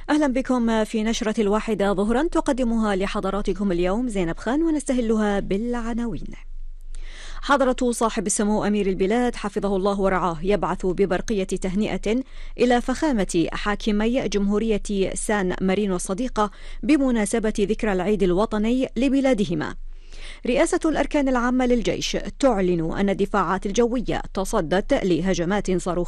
أهلا بكم في نشرة الواحدة ظهرا تقدمها لحضراتكم اليوم زينب خان، ونستهلها بالعناوين. حضرة صاحب السمو أمير البلاد حفظه الله ورعاه يبعث ببرقية تهنئة إلى فخامة حاكمي جمهورية سان مارينو الصديقة بمناسبة ذكرى العيد الوطني لبلادهما. رئاسة الأركان العامة للجيش تعلن أن الدفاعات الجوية تصدت لهجمات صاروخية